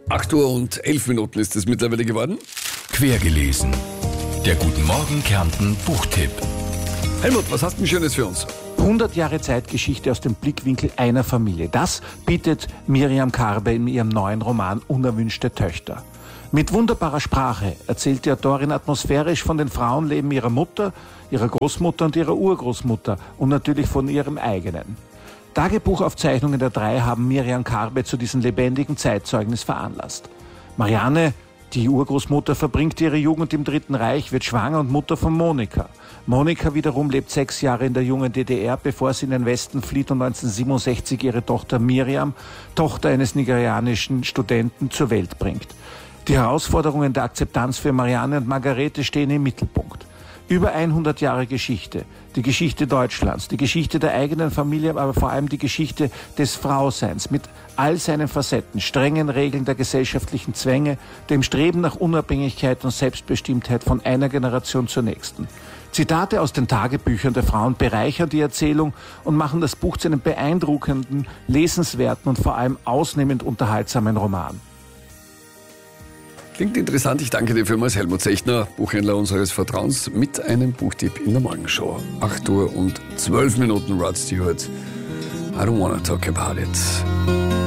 8 Uhr und 11 Minuten ist es mittlerweile geworden. Quergelesen. Der Guten Morgen Kärnten Buchtipp. Helmut, was hast du denn Schönes für uns? 100 Jahre Zeitgeschichte aus dem Blickwinkel einer Familie. Das bietet Miriam Karbe in ihrem neuen Roman Unerwünschte Töchter. Mit wunderbarer Sprache erzählt die Autorin atmosphärisch von den Frauenleben ihrer Mutter, ihrer Großmutter und ihrer Urgroßmutter und natürlich von ihrem eigenen. Tagebuchaufzeichnungen der drei haben Miriam Karbe zu diesem lebendigen Zeitzeugnis veranlasst. Marianne, die Urgroßmutter, verbringt ihre Jugend im Dritten Reich, wird schwanger und Mutter von Monika. Monika wiederum lebt 6 Jahre in der jungen DDR, bevor sie in den Westen flieht und 1967 ihre Tochter Miriam, Tochter eines nigerianischen Studenten, zur Welt bringt. Die Herausforderungen der Akzeptanz für Marianne und Margarete stehen im Mittelpunkt. Über 100 Jahre Geschichte, die Geschichte Deutschlands, die Geschichte der eigenen Familie, aber vor allem die Geschichte des Frauseins mit all seinen Facetten, strengen Regeln der gesellschaftlichen Zwänge, dem Streben nach Unabhängigkeit und Selbstbestimmtheit von einer Generation zur nächsten. Zitate aus den Tagebüchern der Frauen bereichern die Erzählung und machen das Buch zu einem beeindruckenden, lesenswerten und vor allem ausnehmend unterhaltsamen Roman. Klingt interessant, ich danke dir vielmals, Helmut Zechner, Buchhändler unseres Vertrauens, mit einem Buchtipp in der Morgenshow. 8 Uhr und 12 Minuten, Rod Stewart. I don't wanna talk about it.